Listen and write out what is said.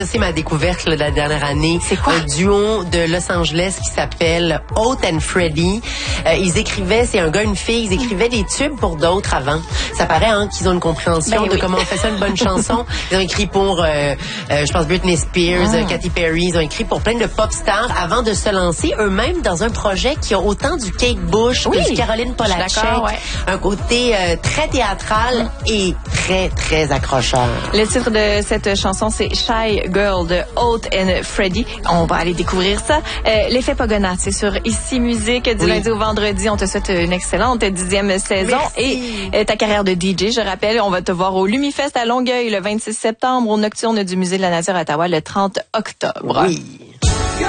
C'est ma découverte là, de la dernière année. C'est quoi? Un duo de Los Angeles qui s'appelle Oath and Freddy. Ils écrivaient, c'est un gars, une fille, ils écrivaient des tubes pour d'autres avant. Ça paraît qu'ils ont une compréhension de comment on fait ça une bonne chanson. Ils ont écrit pour, je pense, Britney Spears, Katy Perry. Ils ont écrit pour plein de pop stars avant de se lancer eux-mêmes dans un projet qui a autant du Kate Bush que du Caroline Polachek. Un côté très théâtral et très, très accrocheur. Le titre de cette chanson, c'est Shy Girl de Oath and Freddy. On va aller découvrir ça. L'effet Pogona, c'est sur Ici Musique du lundi au vendredi. On te souhaite une excellente 10e saison. Merci. Et ta carrière de DJ, je rappelle, on va te voir au Lumifest à Longueuil le 26 septembre, au Nocturne du Musée de la Nature à Ottawa le 30 octobre. Oui.